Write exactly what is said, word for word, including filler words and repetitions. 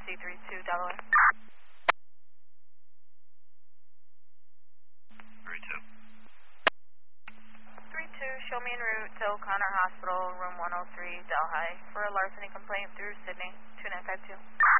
C three two Delaware. three two. three two, show me en route to O'Connor Hospital, room one oh three, Delhi, for a larceny complaint through Sydney, two nine five two.